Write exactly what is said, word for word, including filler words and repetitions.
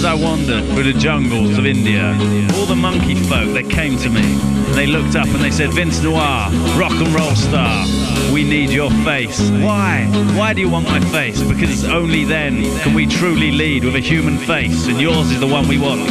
I wandered through the jungles of India, all the monkey folk, they came to me. They looked up and they said, Vince Noir, rock and roll star, we need your face. Why? Why do you want my face? Because only then can we truly lead with a human face, and yours is the one we want.